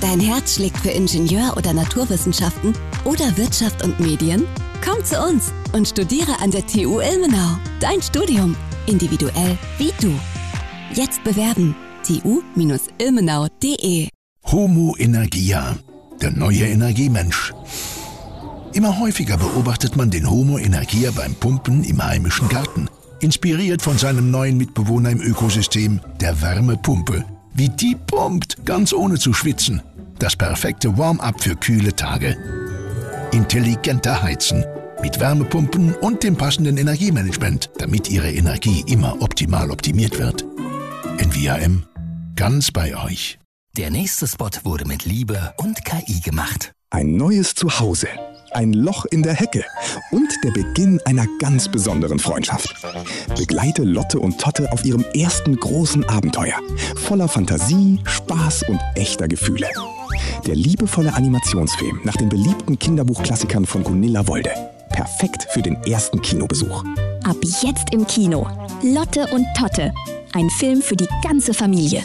Dein Herz schlägt für Ingenieur- oder Naturwissenschaften oder Wirtschaft und Medien? Komm zu uns und studiere an der TU Ilmenau. Dein Studium. Individuell wie du. Jetzt bewerben. tu-ilmenau.de. Homo Energia, der neue Energiemensch. Immer häufiger beobachtet man den Homo Energia beim Pumpen im heimischen Garten. Inspiriert von seinem neuen Mitbewohner im Ökosystem, der Wärmepumpe. Wie die pumpt, ganz ohne zu schwitzen. Das perfekte Warm-up für kühle Tage. Intelligenter Heizen. Mit Wärmepumpen und dem passenden Energiemanagement, damit Ihre Energie immer optimal optimiert wird. NVIM, ganz bei euch. Der nächste Spot wurde mit Liebe und KI gemacht. Ein neues Zuhause, ein Loch in der Hecke und der Beginn einer ganz besonderen Freundschaft. Begleite Lotte und Totte auf ihrem ersten großen Abenteuer. Voller Fantasie, Spaß und echter Gefühle. Der liebevolle Animationsfilm nach den beliebten Kinderbuchklassikern von Gunilla Wolde. Perfekt für den ersten Kinobesuch. Ab jetzt im Kino. Lotte und Totte. Ein Film für die ganze Familie.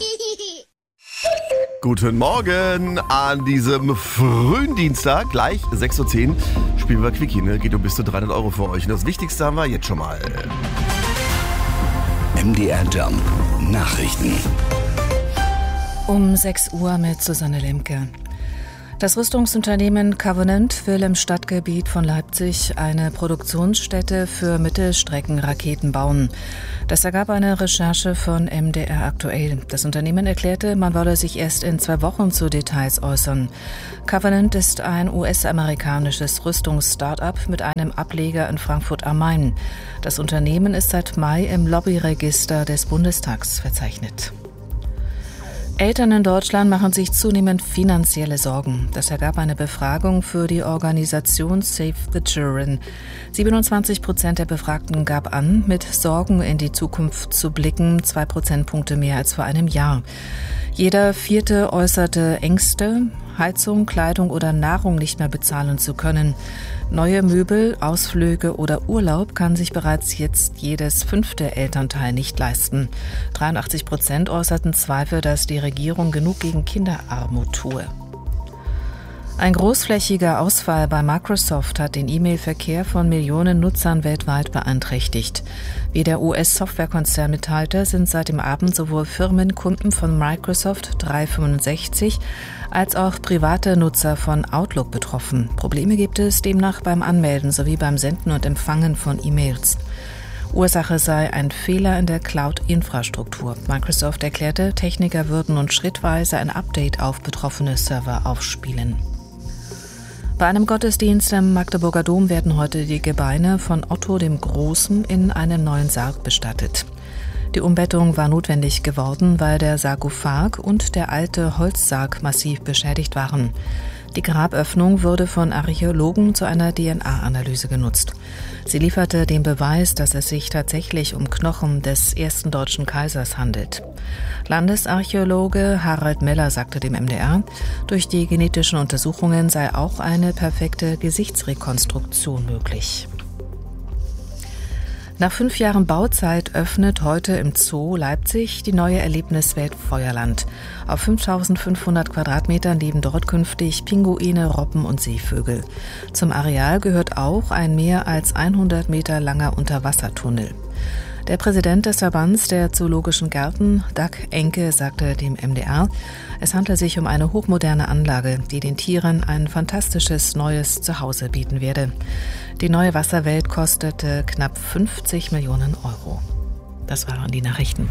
Guten Morgen an diesem frühen Dienstag, gleich 6.10 Uhr, spielen wir Quickie, ne? Geht um bis zu 300 € für euch. Und das Wichtigste haben wir jetzt schon mal. MDR Jump Nachrichten. Um 6 Uhr mit Susanne Lemke. Das Rüstungsunternehmen Covenant will im Stadtgebiet von Leipzig eine Produktionsstätte für Mittelstreckenraketen bauen. Das ergab eine Recherche von MDR aktuell. Das Unternehmen erklärte, man wolle sich erst in 2 Wochen zu Details äußern. Covenant ist ein US-amerikanisches Rüstungs-Startup mit einem Ableger in Frankfurt am Main. Das Unternehmen ist seit Mai im Lobbyregister des Bundestags verzeichnet. Eltern in Deutschland machen sich zunehmend finanzielle Sorgen. Das ergab eine Befragung für die Organisation Save the Children. 27% der Befragten gab an, mit Sorgen in die Zukunft zu blicken, 2 Prozentpunkte mehr als vor einem Jahr. Jeder 4. äußerte Ängste, Heizung, Kleidung oder Nahrung nicht mehr bezahlen zu können. Neue Möbel, Ausflüge oder Urlaub kann sich bereits jetzt jedes 5. Elternteil nicht leisten. 83% äußerten Zweifel, dass die Regierung genug gegen Kinderarmut tue. Ein großflächiger Ausfall bei Microsoft hat den E-Mail-Verkehr von Millionen Nutzern weltweit beeinträchtigt. Wie der US-Softwarekonzern mitteilte, sind seit dem Abend sowohl Firmenkunden von Microsoft 365 als auch private Nutzer von Outlook betroffen. Probleme gibt es demnach beim Anmelden sowie beim Senden und Empfangen von E-Mails. Ursache sei ein Fehler in der Cloud-Infrastruktur. Microsoft erklärte, Techniker würden nun schrittweise ein Update auf betroffene Server aufspielen. Bei einem Gottesdienst im Magdeburger Dom werden heute die Gebeine von Otto dem Großen in einem neuen Sarg bestattet. Die Umbettung war notwendig geworden, weil der Sarkophag und der alte Holzsarg massiv beschädigt waren. Die Graböffnung wurde von Archäologen zu einer DNA-Analyse genutzt. Sie lieferte den Beweis, dass es sich tatsächlich um Knochen des ersten deutschen Kaisers handelt. Landesarchäologe Harald Meller sagte dem MDR, durch die genetischen Untersuchungen sei auch eine perfekte Gesichtsrekonstruktion möglich. Nach 5 Jahren Bauzeit öffnet heute im Zoo Leipzig die neue Erlebniswelt Feuerland. Auf 5.500 Quadratmetern leben dort künftig Pinguine, Robben und Seevögel. Zum Areal gehört auch ein mehr als 100 Meter langer Unterwassertunnel. Der Präsident des Verbands der Zoologischen Gärten, Dag Enke, sagte dem MDR, es handle sich um eine hochmoderne Anlage, die den Tieren ein fantastisches neues Zuhause bieten werde. Die neue Wasserwelt kostete knapp 50 Millionen €. Das waren die Nachrichten.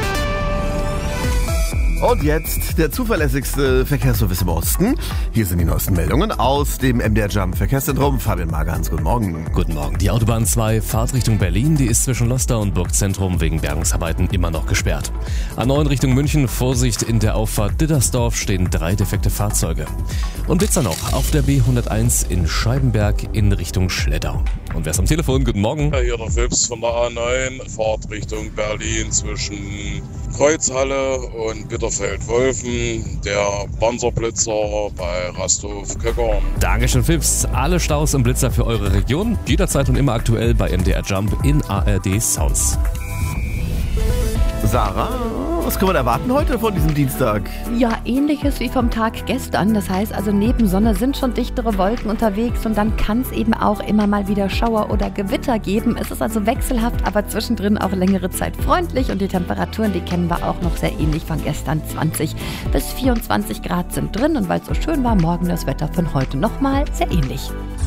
Und jetzt der zuverlässigste Verkehrsservice im Osten. Hier sind die neuesten Meldungen aus dem MDR Jump Verkehrszentrum. Fabian Magerhans, guten Morgen. Guten Morgen. Die Autobahn 2 Fahrtrichtung Berlin, die ist zwischen Loster und Burgzentrum wegen Bergungsarbeiten immer noch gesperrt. A9 Richtung München, Vorsicht, in der Auffahrt Dittersdorf stehen 3 defekte Fahrzeuge. Und Blitzer noch auf der B101 in Scheibenberg in Richtung Schleddau. Und wer ist am Telefon? Guten Morgen. Ja, hier der Phipps von der A9, Fahrt Richtung Berlin zwischen Kreuzhalle und Bitterfeld-Wolfen, der Panzerblitzer bei Rasthof-Köckern. Dankeschön, Phipps. Alle Staus und Blitzer für eure Region, jederzeit und immer aktuell bei MDR Jump in ARD Sounds. Sarah, Was können wir da erwarten heute von diesem Dienstag? Ja, ähnliches wie vom Tag gestern. Das heißt also, neben Sonne sind schon dichtere Wolken unterwegs und dann kann es eben auch immer mal wieder Schauer oder Gewitter geben. Es ist also wechselhaft, aber zwischendrin auch längere Zeit freundlich und die Temperaturen, die kennen wir auch noch sehr ähnlich von gestern. 20 bis 24 Grad sind drin und weil es so schön war, morgen das Wetter von heute nochmal sehr ähnlich.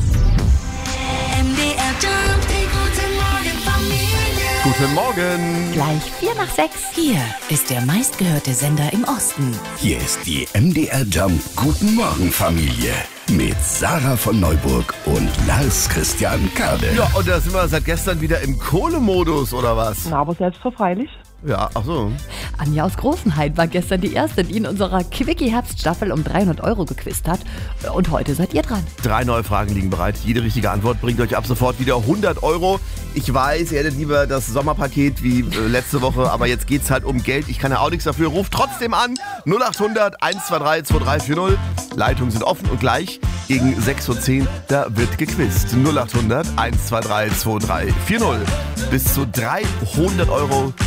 Guten Morgen. Gleich 5:45. Hier ist der meistgehörte Sender im Osten. Hier ist die MDR Jump Guten Morgen Familie mit Sarah von Neuburg und Lars Christian Kade. Ja, und da sind wir seit gestern wieder im Kohlemodus, oder was? Na, aber selbstverfreilich. Ja, ach so. Anja aus Großenhain war gestern die Erste, die in unserer Quickie-Herbststaffel um 300 € gequizt hat. Und heute seid ihr dran. 3 neue Fragen liegen bereit. Jede richtige Antwort bringt euch ab sofort wieder 100 €. Ich weiß, ihr hättet lieber das Sommerpaket wie letzte Woche, aber jetzt geht's halt um Geld. Ich kann ja auch nichts dafür. Ruft trotzdem an. 0800 123 2340. Leitungen sind offen und gleich gegen 6:10 Uhr, da wird gequizt. 0800 123 2340. Bis zu 300 €